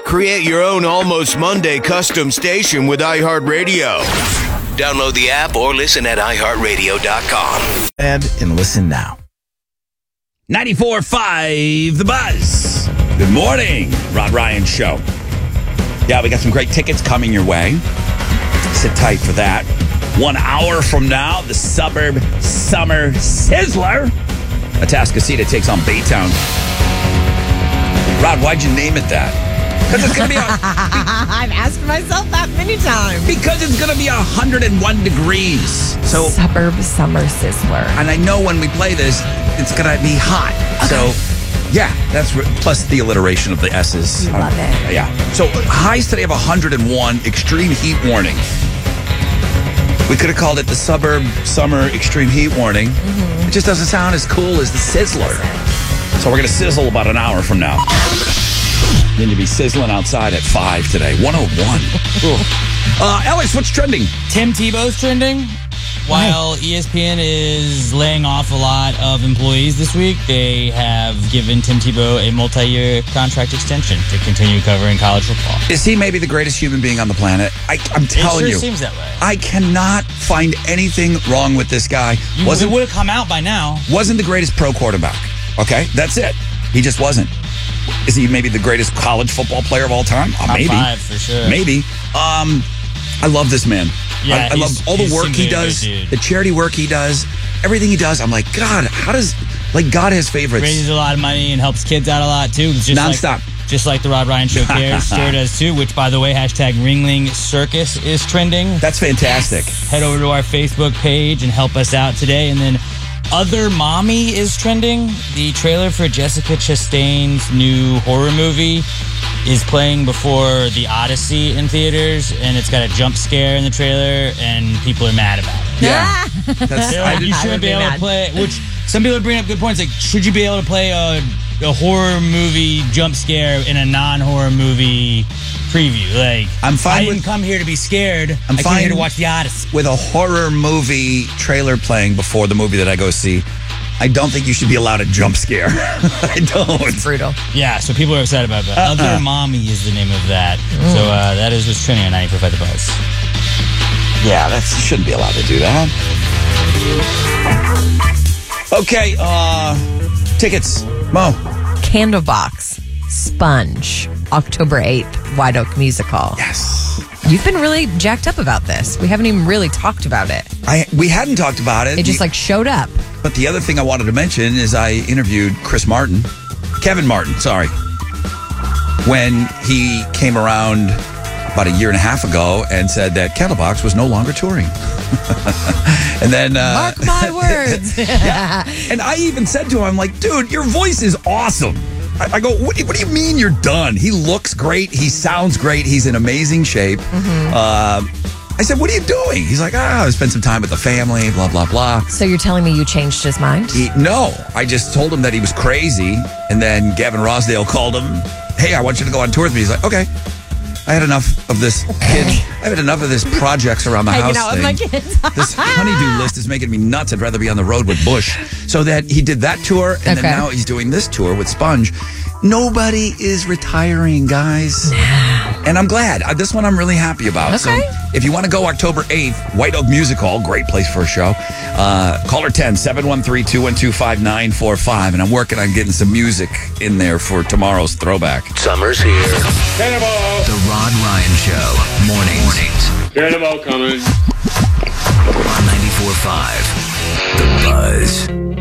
Create your own Almost Monday custom station with iHeartRadio. Download the app or listen at iHeartRadio.com. And listen now. 94.5 The Buzz. Good morning, Rod Ryan Show. Yeah, we got some great tickets coming your way. Sit tight for that. 1 hour from now, the Suburb Summer Sizzler. Atascocita takes on Baytown. Rod, why'd you name it that? Because it's going to be I've asked myself that many times. Because it's going to be 101 degrees. So Suburb Summer Sizzler. And I know when we play this, it's going to be hot. Okay. So, yeah, that's plus the alliteration of the S's. Love it. Yeah. So highs today of 101, extreme heat warning. We could have called it the Suburb Summer Extreme Heat Warning. Mm-hmm. It just doesn't sound as cool as the Sizzler. So we're going to sizzle about an hour from now. Then you'll be sizzling outside at 5 today. 101. Alex, what's trending? Tim Tebow's trending. While ESPN is laying off a lot of employees this week, they have given Tim Tebow a multi-year contract extension to continue covering college football. Is he maybe the greatest human being on the planet? I'm telling you. It sure seems that way. I cannot find anything wrong with this guy. It would have come out by now. Wasn't the greatest pro quarterback. Okay? That's it. He just wasn't. Is he maybe the greatest college football player of all time? Top maybe. 5 for sure. Maybe. I love this man. Yeah, I love all the work he does, the charity work he does, everything he does. I'm like, God, how does, God has favorites. Raises a lot of money and helps kids out a lot, too. It's just nonstop. Just like the Rod Ryan Show cares. Sure does, too, which, by the way, hashtag Ringling Circus is trending. That's fantastic. Head over to our Facebook page and help us out today. And then Other Mommy is trending. The trailer for Jessica Chastain's new horror movie is playing before The Odyssey in theaters, and it's got a jump scare in the trailer, and people are mad about it. Yeah. They're like, you shouldn't be able to play, which some people are bringing up good points, like, should you be able to play a horror movie jump scare in a non-horror movie preview? Like, I didn't come here to be scared. I came here to watch The Odyssey. With a horror movie trailer playing before the movie that I go see, I don't think you should be allowed a jump scare. I don't. It's brutal. Yeah, so people are upset about that. Other Mommy is the name of that. So that is what's trending on 94.5 The Buzz. Yeah, you shouldn't be allowed to do that. Okay, tickets. Mo. Candlebox, Sponge, October 8th, White Oak Musical. Yes. You've been really jacked up about this. We haven't even really talked about it. We hadn't talked about it. It just showed up. But the other thing I wanted to mention is I interviewed Kevin Martin, when he came around about a year and a half ago and said that Candlebox was no longer touring. And then mark my words. Yeah. And I even said to him, I'm like, dude, your voice is awesome. I go, what do you mean you're done? He looks great. He sounds great. He's in amazing shape. Mm-hmm. I said, what are you doing? He's like, I spent some time with the family, blah, blah, blah. So you're telling me you changed his mind? No, I just told him that he was crazy. And then Gavin Rossdale called him. Hey, I want you to go on tour with me. He's like, okay. I had enough of this kid. I had enough of this projects around the house out thing. with my kids. This honeydew list is making me nuts. I'd rather be on the road with Bush. So that he did that tour, and then now he's doing this tour with Sponge. Nobody is retiring, guys. And I'm glad. This one I'm really happy about. Okay. So if you want to go October 8th, White Oak Music Hall, great place for a show. Caller 10-713-212-5945. And I'm working on getting some music in there for tomorrow's throwback. Summer's here. Cannonball. The Rod Ryan Show. Mornings. Cannonball coming. On 94.5 The Buzz.